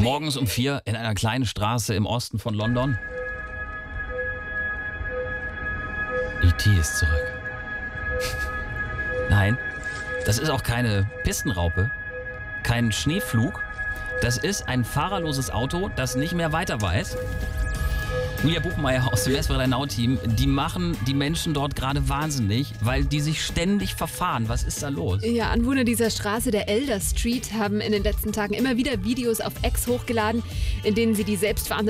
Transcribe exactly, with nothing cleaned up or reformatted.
Morgens um vier in einer kleinen Straße im Osten von London. E T ist zurück. Nein, das ist auch keine Pistenraupe, kein Schneeflug. Das ist ein fahrerloses Auto, das nicht mehr weiter weiß. Julia Buchmeier aus dem S W R drei Now-Team, die machen die Menschen dort gerade wahnsinnig, weil die sich ständig verfahren. Was ist da los? Ja, Anwohner dieser Straße, der Elder Street, haben in den letzten Tagen immer wieder Videos auf X hochgeladen, in denen sie die selbstfahrende